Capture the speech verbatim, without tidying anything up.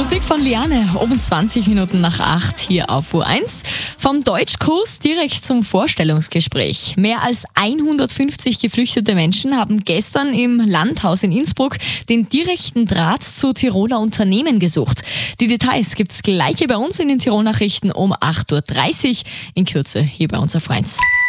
Musik von Liane, um zwanzig Minuten nach acht hier auf U eins. Vom Deutschkurs direkt zum Vorstellungsgespräch. Mehr als hundertfünfzig geflüchtete Menschen haben gestern im Landhaus in Innsbruck den direkten Draht zu Tiroler Unternehmen gesucht. Die Details gibt's gleich hier bei uns in den Tirol-Nachrichten um acht Uhr dreißig. In Kürze hier bei uns auf U eins.